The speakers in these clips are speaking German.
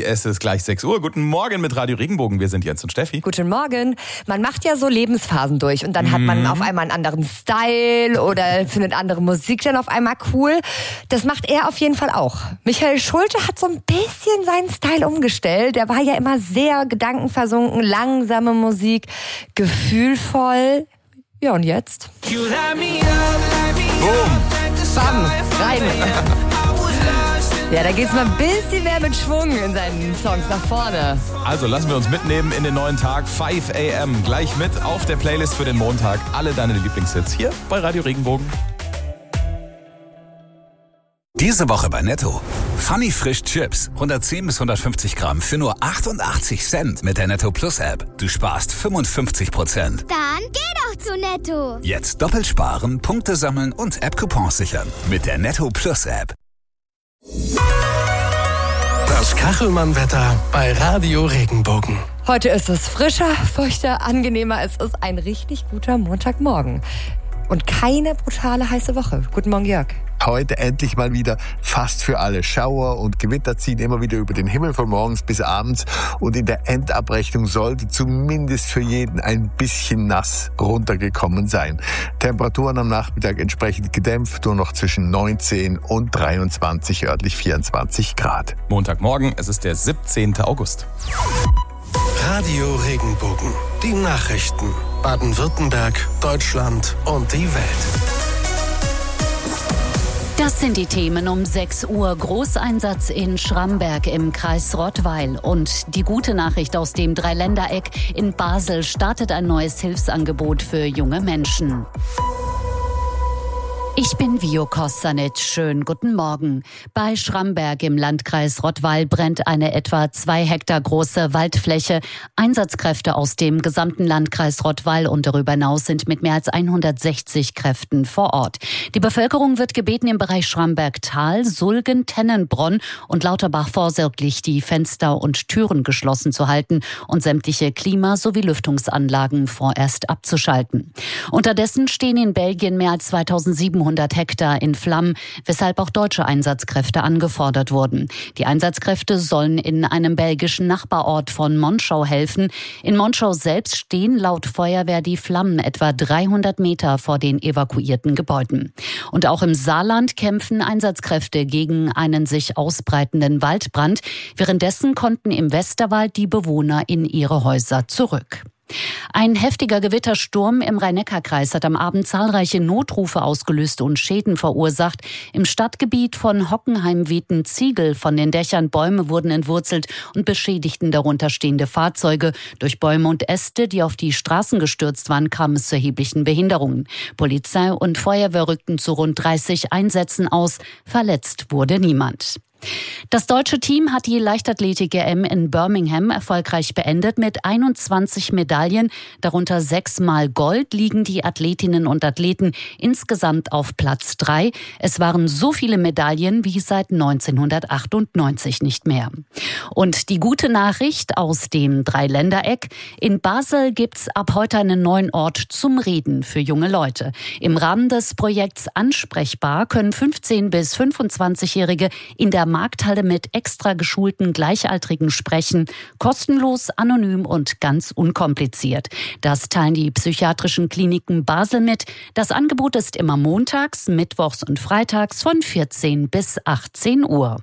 es ist gleich 6 Uhr. Guten Morgen mit Radio Regenbogen. Wir sind Jens und Steffi. Guten Morgen. Man macht ja so Lebensphasen durch und dann hat man auf einmal einen anderen Style oder findet andere Musik dann auf einmal cool. Das macht er auf jeden Fall auch. Michael Schulte hat so ein bisschen seinen Style umgestellt. Er war ja immer sehr gedankenversunken, langsame Musik, gefühlvoll. Ja, und jetzt? Boom. Bam, rein. Ja, da geht's mal ein bisschen mehr mit Schwung in seinen Songs nach vorne. Also lassen wir uns mitnehmen in den neuen Tag. 5 a.m. Gleich mit auf der Playlist für den Montag. Alle deine Lieblingshits hier bei Radio Regenbogen. Diese Woche bei Netto. Funny Frisch Chips. 110 bis 150 Gramm für nur 88 Cent mit der Netto Plus App. Du sparst 55%. Dann geh doch zu Netto. Jetzt doppelt sparen, Punkte sammeln und App-Coupons sichern. Mit der Netto Plus App. Das Kachelmann-Wetter bei Radio Regenbogen. Heute ist es frischer, feuchter, angenehmer. Es ist ein richtig guter Montagmorgen. Und keine brutale heiße Woche. Guten Morgen, Jörg. Heute endlich mal wieder fast für alle. Schauer und Gewitter ziehen immer wieder über den Himmel von morgens bis abends. Und in der Endabrechnung sollte zumindest für jeden ein bisschen nass runtergekommen sein. Temperaturen am Nachmittag entsprechend gedämpft, nur noch zwischen 19 und 23, örtlich 24 Grad. Montagmorgen, es ist der 17. August. Radio Regenbogen. Die Nachrichten. Baden-Württemberg, Deutschland und die Welt. Das sind die Themen um 6 Uhr. Großeinsatz in Schramberg im Kreis Rottweil. Und die gute Nachricht aus dem Dreiländereck: in Basel startet ein neues Hilfsangebot für junge Menschen. Ich bin Vio Kostanic. Schönen guten Morgen. Bei Schramberg im Landkreis Rottweil brennt eine etwa 2 Hektar große Waldfläche. Einsatzkräfte aus dem gesamten Landkreis Rottweil und darüber hinaus sind mit mehr als 160 Kräften vor Ort. Die Bevölkerung wird gebeten, im Bereich Schramberg-Tal, Sulgen, Tennenbronn und Lauterbach vorsorglich die Fenster und Türen geschlossen zu halten und sämtliche Klima- sowie Lüftungsanlagen vorerst abzuschalten. Unterdessen stehen in Belgien mehr als 2700 Hektar in Flammen, weshalb auch deutsche Einsatzkräfte angefordert wurden. Die Einsatzkräfte sollen in einem belgischen Nachbarort von Monschau helfen. In Monschau selbst stehen laut Feuerwehr die Flammen etwa 300 Meter vor den evakuierten Gebäuden. Und auch im Saarland kämpfen Einsatzkräfte gegen einen sich ausbreitenden Waldbrand. Währenddessen konnten im Westerwald die Bewohner in ihre Häuser zurück. Ein heftiger Gewittersturm im Rhein-Neckar-Kreis hat am Abend zahlreiche Notrufe ausgelöst und Schäden verursacht. Im Stadtgebiet von Hockenheim wehten Ziegel von den Dächern, Bäume wurden entwurzelt und beschädigten darunter stehende Fahrzeuge. Durch Bäume und Äste, die auf die Straßen gestürzt waren, kam es zu erheblichen Behinderungen. Polizei und Feuerwehr rückten zu rund 30 Einsätzen aus. Verletzt wurde niemand. Das deutsche Team hat die Leichtathletik-EM in Birmingham erfolgreich beendet. Mit 21 Medaillen, darunter 6-mal Gold, liegen die Athletinnen und Athleten insgesamt auf Platz 3. Es waren so viele Medaillen wie seit 1998 nicht mehr. Und die gute Nachricht aus dem Dreiländereck: in Basel gibt's ab heute einen neuen Ort zum Reden für junge Leute. Im Rahmen des Projekts Ansprechbar können 15- bis 25-Jährige in der Markthalle mit extra geschulten Gleichaltrigen sprechen. Kostenlos, anonym und ganz unkompliziert. Das teilen die psychiatrischen Kliniken Basel mit. Das Angebot ist immer montags, mittwochs und freitags von 14 bis 18 Uhr.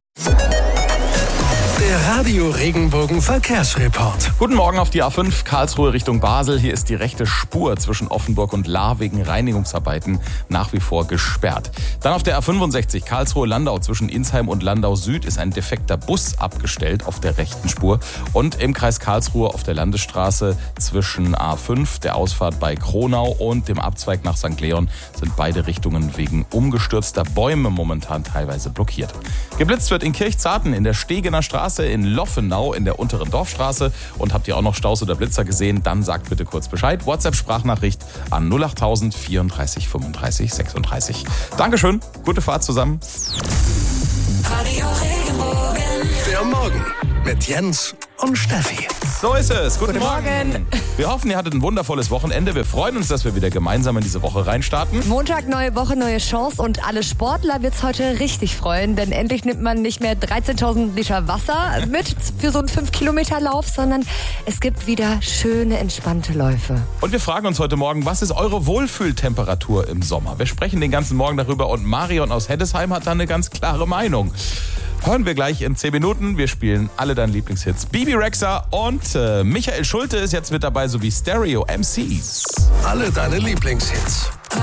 Der Radio Regenbogen Verkehrsreport. Guten Morgen auf die A5 Karlsruhe Richtung Basel. Hier ist die rechte Spur zwischen Offenburg und Lahr wegen Reinigungsarbeiten nach wie vor gesperrt. Dann auf der A65 Karlsruhe-Landau zwischen Insheim und Landau Süd ist ein defekter Bus abgestellt auf der rechten Spur. Und im Kreis Karlsruhe auf der Landesstraße zwischen A5, der Ausfahrt bei Kronau und dem Abzweig nach St. Leon sind beide Richtungen wegen umgestürzter Bäume momentan teilweise blockiert. Geblitzt wird in Kirchzarten in der Stegener Straße, in Loffenau in der unteren Dorfstraße. Und habt ihr auch noch Staus oder Blitzer gesehen? Dann sagt bitte kurz Bescheid. WhatsApp-Sprachnachricht an 08000 34 35 36. Dankeschön, gute Fahrt zusammen. Der Morgen mit mit Jens und Steffi. So ist es. Guten Morgen. Wir hoffen, ihr hattet ein wundervolles Wochenende. Wir freuen uns, dass wir wieder gemeinsam in diese Woche reinstarten. Montag, neue Woche, neue Chance und alle Sportler wird's heute richtig freuen, denn endlich nimmt man nicht mehr 13.000 Liter Wasser mit für so einen 5-Kilometer-Lauf, sondern es gibt wieder schöne, entspannte Läufe. Und wir fragen uns heute Morgen, was ist eure Wohlfühltemperatur im Sommer? Wir sprechen den ganzen Morgen darüber und Marion aus Heddesheim hat da eine ganz klare Meinung. Hören wir gleich in 10 Minuten. Wir spielen alle deine Lieblingshits. Bibi Rexha und Michael Schulte ist jetzt mit dabei, sowie Stereo MCs. Alle deine Lieblingshits.